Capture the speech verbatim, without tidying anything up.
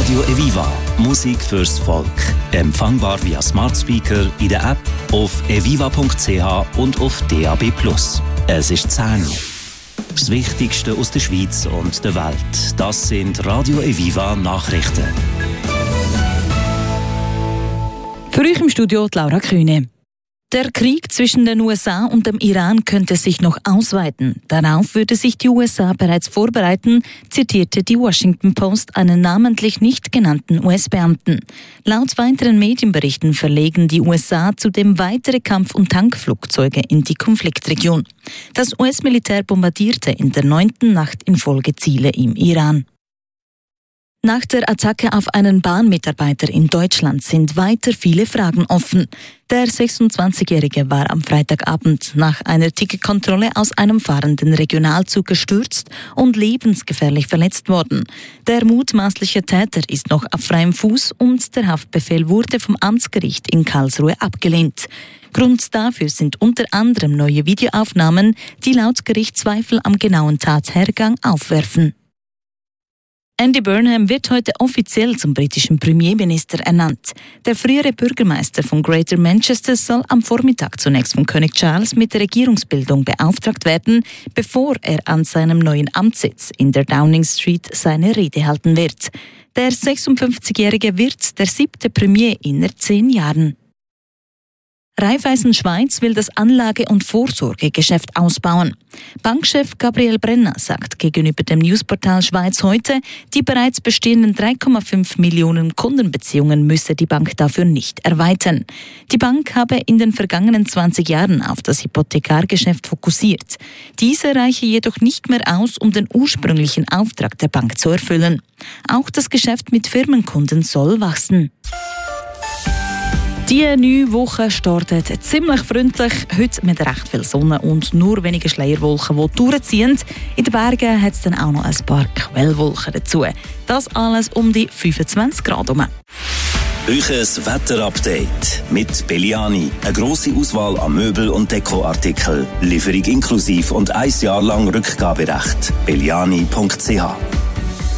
Radio Eviva. Musik fürs Volk. Empfangbar via Smart Speaker, in der App, auf eviva punkt c h und auf D A B plus. Es ist zehn Uhr. Das Wichtigste aus der Schweiz und der Welt. Das sind Radio Eviva Nachrichten. Für euch im Studio Laura Kühne. Der Krieg zwischen den U S A und dem Iran könnte sich noch ausweiten. Darauf würde sich die U S A bereits vorbereiten, zitierte die Washington Post einen namentlich nicht genannten U S-Beamten. Laut weiteren Medienberichten verlegen die U S A zudem weitere Kampf- und Tankflugzeuge in die Konfliktregion. Das U S-Militär bombardierte in der neunten Nacht in Folge Ziele im Iran. Nach der Attacke auf einen Bahnmitarbeiter in Deutschland sind weiter viele Fragen offen. Der sechsundzwanzigjährige war am Freitagabend nach einer Ticketkontrolle aus einem fahrenden Regionalzug gestürzt und lebensgefährlich verletzt worden. Der mutmaßliche Täter ist noch auf freiem Fuß und der Haftbefehl wurde vom Amtsgericht in Karlsruhe abgelehnt. Grund dafür sind unter anderem neue Videoaufnahmen, die laut Gericht Zweifel am genauen Tathergang aufwerfen. Andy Burnham wird heute offiziell zum britischen Premierminister ernannt. Der frühere Bürgermeister von Greater Manchester soll am Vormittag zunächst von König Charles mit der Regierungsbildung beauftragt werden, bevor er an seinem neuen Amtssitz in der Downing Street seine Rede halten wird. Der sechsundfünfzigjährige wird der siebte Premier in zehn Jahren. Raiffeisen Schweiz will das Anlage- und Vorsorgegeschäft ausbauen. Bankchef Gabriel Brenner sagt gegenüber dem Newsportal Schweiz heute, die bereits bestehenden drei Komma fünf Millionen Kundenbeziehungen müsse die Bank dafür nicht erweitern. Die Bank habe in den vergangenen zwanzig Jahren auf das Hypothekargeschäft fokussiert. Diese reiche jedoch nicht mehr aus, um den ursprünglichen Auftrag der Bank zu erfüllen. Auch das Geschäft mit Firmenkunden soll wachsen. Die neue Woche startet ziemlich freundlich, heute mit recht viel Sonne und nur wenige Schleierwolken, die durchziehen. In den Bergen hat es dann auch noch ein paar Quellwolken dazu. Das alles um die fünfundzwanzig Grad herum. Euches Wetterupdate mit Belliani. Eine grosse Auswahl an Möbel- und Dekoartikeln. Lieferung inklusiv und ein Jahr lang Rückgaberecht. belliani punkt c h